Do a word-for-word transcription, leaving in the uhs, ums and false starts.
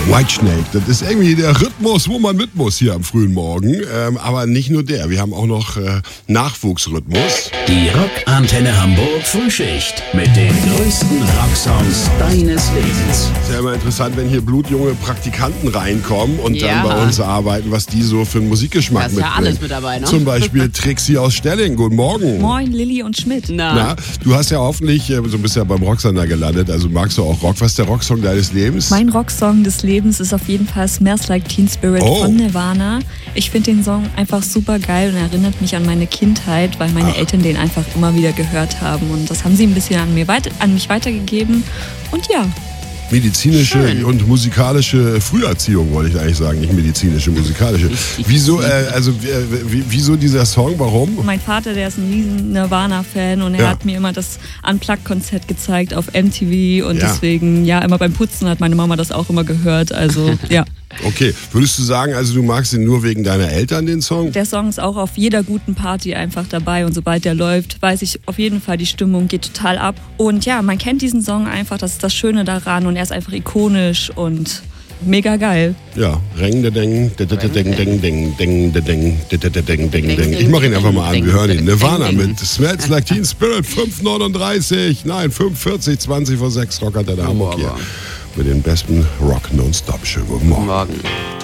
Whitesnake, das ist irgendwie der Rhythmus, wo man mit muss hier am frühen Morgen. Ähm, aber nicht nur der, wir haben auch noch äh, Nachwuchsrhythmus. Die Rockantenne Hamburg Frühschicht mit den größten Rocksongs deines Lebens. Ist ja immer interessant, wenn hier blutjunge Praktikanten reinkommen und Ja. dann bei uns arbeiten, was die so für einen Musikgeschmack Da ist ja mitbringen. alles mit dabei, ne? Zum Beispiel Trixie aus Stelling. Guten Morgen. Moin, Lilly und Schmidt. Na, Na, du hast ja hoffentlich, äh, so bist ja beim Rocksender gelandet, also magst du auch Rock. Was ist der Rocksong deines Lebens? Mein Rocksong des Lebens ist auf jeden Fall Smells Like Teen Spirit Oh. von Nirvana. Ich finde den Song einfach super geil und erinnert mich an meine Kindheit, weil meine Ach. Eltern den einfach immer wieder gehört haben. Und das haben sie ein bisschen an, mir weit- an mich weitergegeben. Und ja, Medizinische Schön. und musikalische Früherziehung, wollte ich eigentlich sagen, nicht medizinische, musikalische. Richtig. Wieso, äh, also, äh, wie- wieso dieser Song, warum? mein Vater, der ist ein riesen Nirvana-Fan und er Ja. hat mir immer das Unplugged-Konzert gezeigt auf M T V und Ja. deswegen, ja, immer beim Putzen hat meine Mama das auch immer gehört. Also, ja. Okay, würdest du sagen, also du magst ihn nur wegen deiner Eltern, den Song? Der Song ist auch auf jeder guten Party einfach dabei und sobald der läuft, weiß ich auf jeden Fall, die Stimmung geht total ab. Und ja, man kennt diesen Song einfach, das ist das Schöne daran und er ist einfach ikonisch und mega geil. Ja, Reng, de Deng, de de de Deng, Deng, Deng, Deng, de Deng, de de de Deng, Deng, Deng. Ich mach ihn einfach mal an, wir hören ihn. Nirvana mit Smells Like Teen Spirit, fünf neununddreißig, nein, fünf vierzig, zwanzig vor sechs, Rockantenne Hamburg hier. Mit dem besten Rock Nonstop. Schönen guten Morgen. morgen.